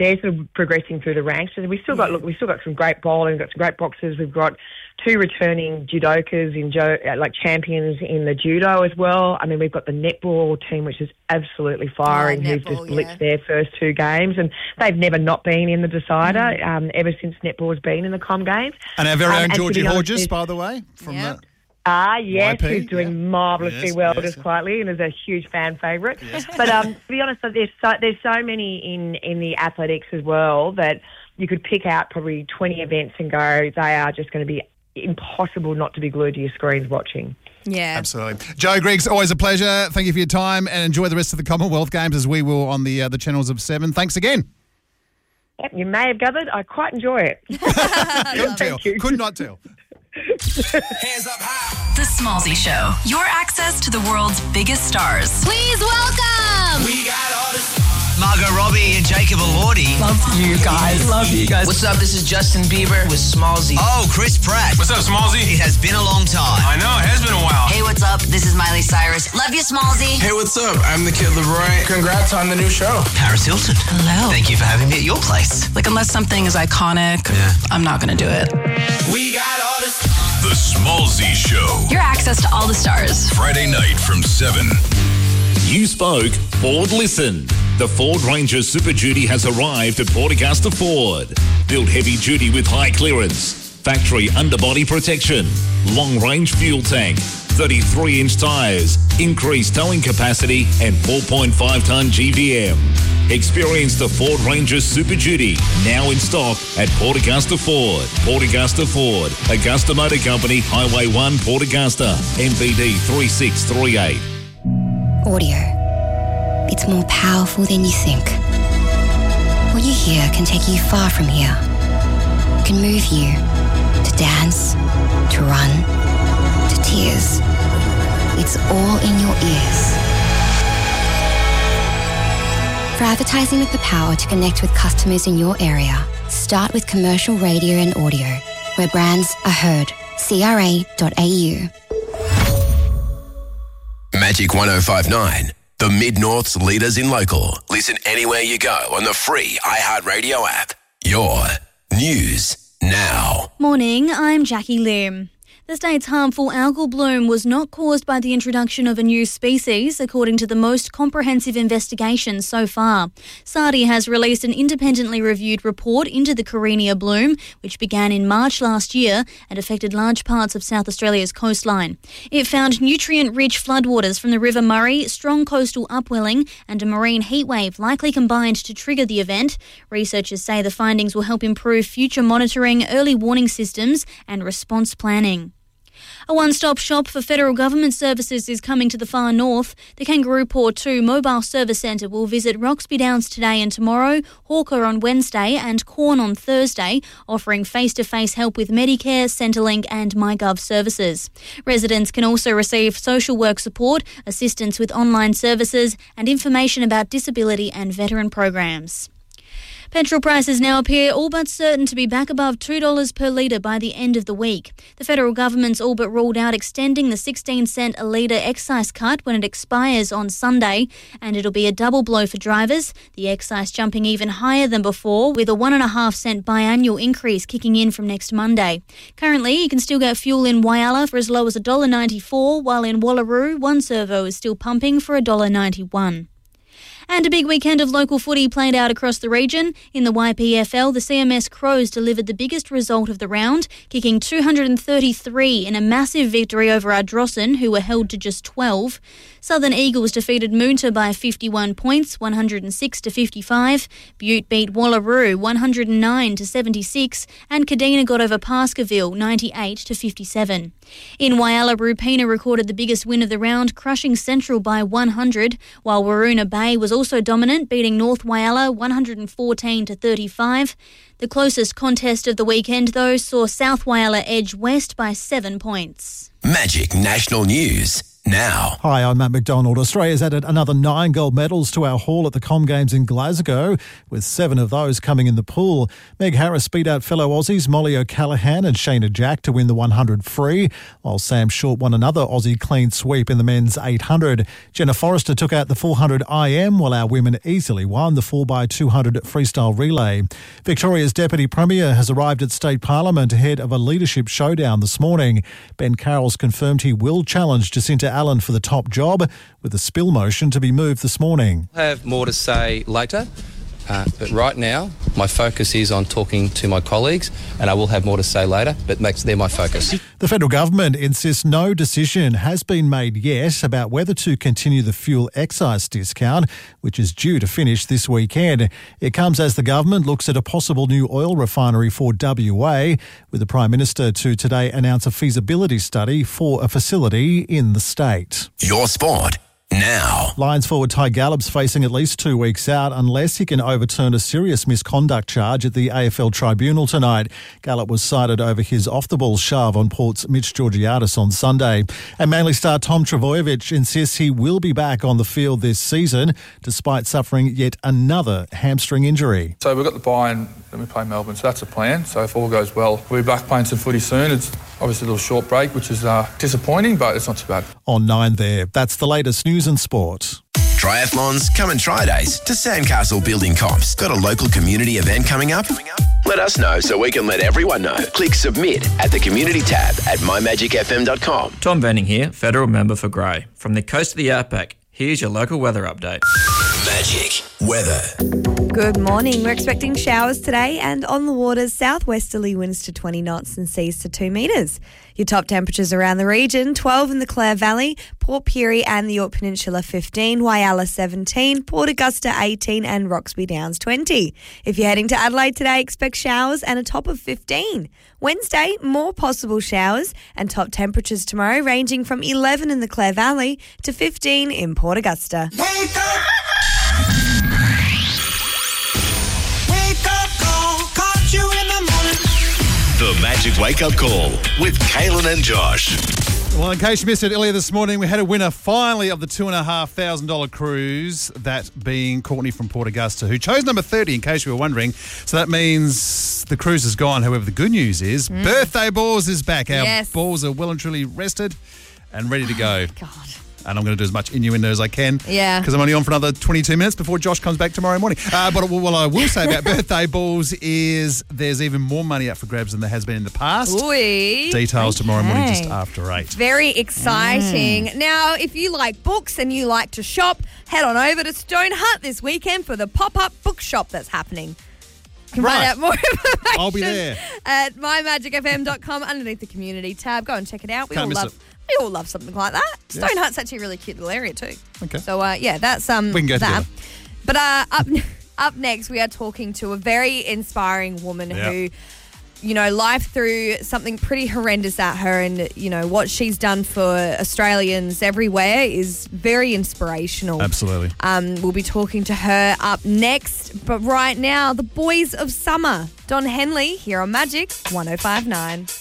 they're sort of progressing through the ranks. And we've still got some great bowling, we've got some great boxers. We've got 2 returning judokas like champions in the judo as well. I mean, we've got the netball team, which is absolutely firing, who've just blitzed their first 2 games, and they've never not been in the decider ever since netball has been in the Com Games. And our very own Georgie Hodges, by the way, from the yes, YP, who's doing marvellously well just quietly and is a huge fan favourite. Yes. But to be honest, there's so many in the athletics as well that you could pick out probably 20 events and go, they are just going to be impossible not to be glued to your screens watching. Yeah. Absolutely. Joe Griggs, always a pleasure. Thank you for your time and enjoy the rest of the Commonwealth Games as we will on the channels of 7. Thanks again. Yep, you may have gathered, I quite enjoy it. Couldn't tell. Could not tell. Hands up high. The Smallzy Show. Your access to the world's biggest stars. Please welcome. We got all this. Margot Robbie and Jacob Elordi. Love you guys. What's up? This is Justin Bieber with Smallzy. Oh, Chris Pratt. What's up, Smallzy? It has been a long time. I know, it has been a while. Hey, what's up? This is Miley Cyrus. Love you, Smallzy. Hey, what's up? I'm the Kid LeRoy. Congrats on the new show. Paris Hilton. Hello. Thank you for having me at your place. Like, unless something is iconic, I'm not going to do it. We got all this. The Smallzy Show. Your access to all the stars. Friday night from 7. You spoke, Ford listened. The Ford Ranger Super Duty has arrived at Port Augusta Ford. Built heavy duty with high clearance, factory underbody protection, long-range fuel tank, 33-inch tyres, increased towing capacity and 4.5-tonne GVM. Experience the Ford Ranger Super Duty, now in stock at Port Augusta Ford. Port Augusta Ford, Augusta Motor Company, Highway 1, Port Augusta, MBD 3638. Audio. It's more powerful than you think. What you hear can take you far from here. It can move you to dance, to run, to tears. It's all in your ears. For advertising with the power to connect with customers in your area, start with commercial radio and audio, where brands are heard. CRA.au. Magic 105.9, the Mid-North's leaders in local. Listen anywhere you go on the free iHeartRadio app. Your news now. Morning, I'm Jackie Lim. The state's harmful algal bloom was not caused by the introduction of a new species, according to the most comprehensive investigation so far. SARDI has released an independently reviewed report into the Carenia bloom, which began in March last year and affected large parts of South Australia's coastline. It found nutrient-rich floodwaters from the River Murray, strong coastal upwelling and a marine heatwave likely combined to trigger the event. Researchers say the findings will help improve future monitoring, early warning systems and response planning. A one-stop shop for federal government services is coming to the far north. The Kangaroo Paw 2 Mobile Service Centre will visit Roxby Downs today and tomorrow, Hawker on Wednesday and Corn on Thursday, offering face-to-face help with Medicare, Centrelink and MyGov services. Residents can also receive social work support, assistance with online services and information about disability and veteran programs. Petrol prices now appear all but certain to be back above $2 per litre by the end of the week. The federal government's all but ruled out extending the 16-cent a litre excise cut when it expires on Sunday, and it'll be a double blow for drivers, the excise jumping even higher than before, with a 1.5-cent biannual increase kicking in from next Monday. Currently, you can still get fuel in Whyalla for as low as $1.94, while in Wallaroo, one servo is still pumping for $1.91. And a big weekend of local footy played out across the region. In the YPFL, the CMS Crows delivered the biggest result of the round, kicking 233 in a massive victory over Ardrossan, who were held to just 12. Southern Eagles defeated Moonta by 51 points, 106 to 55. Butte beat Wallaroo 109 to 76, and Kadina got over Pascaville 98 to 57. In Whyalla, Rupina recorded the biggest win of the round, crushing Central by 100, while Waroona Bay was also dominant, beating North Whyalla 114 to 35. The closest contest of the weekend, though, saw South Whyalla edge West by 7 points. Magic National News. now. Hi, I'm Matt McDonald. Australia's added another 9 gold medals to our haul at the Com Games in Glasgow, with 7 of those coming in the pool. Meg Harris beat out fellow Aussies Molly O'Callaghan and Shayna Jack to win the 100 free, while Sam Short won another Aussie clean sweep in the men's 800. Jenna Forrester took out the 400 IM, while our women easily won the 4x200 freestyle relay. Victoria's Deputy Premier has arrived at State Parliament ahead of a leadership showdown this morning. Ben Carroll's confirmed he will challenge Jacinta Allen for the top job, with a spill motion to be moved this morning. I have more to say later, but right now my focus is on talking to my colleagues, and I will have more to say later, but they're my focus. The federal government insists no decision has been made yet about whether to continue the fuel excise discount, which is due to finish this weekend. It comes as the government looks at a possible new oil refinery for WA, with the Prime Minister to today announce a feasibility study for a facility in the state. Your sport now. Lions forward Ty Gallop's facing at least 2 weeks out unless he can overturn a serious misconduct charge at the AFL tribunal tonight. Gallop was cited over his off-the-ball shove on Port's Mitch Georgiadis on Sunday. And Manly star Tom Trbojevic insists he will be back on the field this season, despite suffering yet another hamstring injury. So we've got the bye and then we play Melbourne, so that's the plan. So if all goes well, we'll be back playing some footy soon. It's obviously a little short break, which is disappointing, but it's not too bad. On 9 there, that's the latest news and sport. Triathlons, come and try days to Sandcastle Building Comps. Got a local community event coming up? Let us know so we can let everyone know. Click submit at the community tab at mymagicfm.com. Tom Venning here, federal member for Grey. From the coast of the outback, here's your local weather update. Magic weather. Good morning. We're expecting showers today and on the waters, southwesterly winds to 20 knots and seas to 2 metres. Your top temperatures around the region, 12 in the Clare Valley, Port Pirie and the Yorke Peninsula 15, Whyalla 17, Port Augusta 18 and Roxby Downs 20. If you're heading to Adelaide today, expect showers and a top of 15. Wednesday, more possible showers and top temperatures tomorrow ranging from 11 in the Clare Valley to 15 in Port Augusta. Wake up! Wake up call, caught you in the morning. The Magic Wake Up Call with Kaylin and Josh. Well, in case you missed it earlier this morning, we had a winner finally of the $2,500 cruise, that being Courtney from Port Augusta, who chose number 30, in case you were wondering. So that means the cruise is gone. However, the good news is Birthday Balls is back. Our balls are well and truly rested and ready to go. God. And I'm going to do as much innuendo as I can. Yeah. Because I'm only on for another 22 minutes before Josh comes back tomorrow morning. But what I will say about Birthday Balls is there's even more money up for grabs than there has been in the past. Ooh. Details tomorrow morning just after 8. Very exciting. Now, if you like books and you like to shop, head on over to Stone Hut this weekend for the pop-up bookshop that's happening. You can find out more information. I'll be there. At mymagicfm.com underneath the community tab. Go and check it out. We all love something like that. Yes. Stone Hut's actually a really cute little area too. Okay. So, that's we can go that. together. But up next, we are talking to a very inspiring woman who, life threw something pretty horrendous at her, and, what she's done for Australians everywhere is very inspirational. Absolutely. We'll be talking to her up next. But right now, the Boys of Summer. Don Henley here on Magic 105.9.